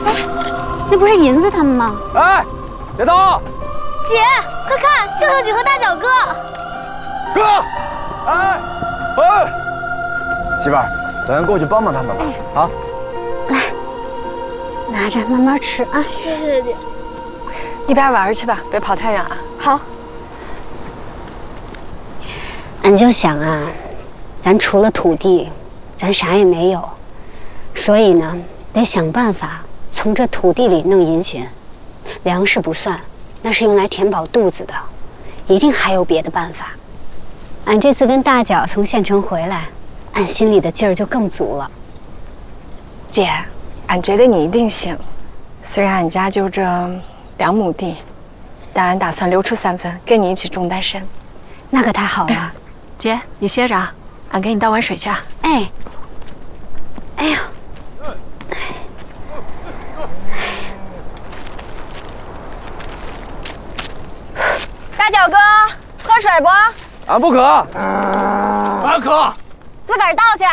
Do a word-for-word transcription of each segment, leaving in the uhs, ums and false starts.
哎，那不是银子他们吗？ 哎，别动！ 姐，快看，秀秀姐和大脚哥。 哥，哎，哎，媳妇儿，咱过去帮帮他们吧。哎、啊， 来，拿着慢慢吃啊。谢谢姐。 一边玩去吧，别跑太远啊。 好。俺就想啊，咱除了土地，咱啥也没有，所以呢，得想办法从这土地里弄银钱。粮食不算，那是用来填饱肚子的，一定还有别的办法。俺这次跟大脚从县城回来，俺心里的劲儿就更足了。 姐，俺觉得你一定行。虽然俺家就这两亩地，但俺打算留出三分跟你一起种丹参。 那可太好了。 姐，你歇着啊，俺给你倒碗水去啊。 哎，哎呀， 大脚哥，喝水不？ 俺不渴。俺渴。 自个儿倒去。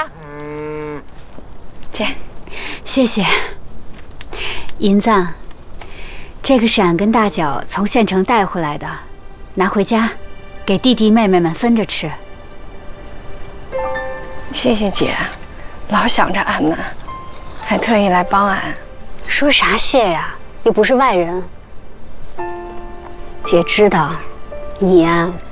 姐， 谢谢。银子，这个是俺跟大脚从县城带回来的，拿回家，给弟弟妹妹们分着吃。 谢谢姐，老想着俺们，还特意来帮俺。 说啥谢呀？又不是外人。姐知道，你呀、啊、